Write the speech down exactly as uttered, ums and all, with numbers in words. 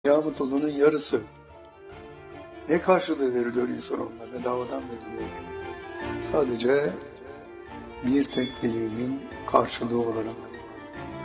Dünya mutluluğunun yarısı. Ne karşılığı veriliyor insan onlara? Bedavadan veriliyor. Sadece bir tek dileğinin karşılığı olarak.